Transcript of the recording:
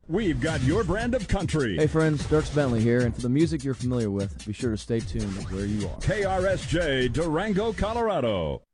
We've got your brand of country. Hey friends, Dirks Bentley here, and for the music you're familiar with, be sure to stay tuned where you are. KRSJ, Durango, Colorado.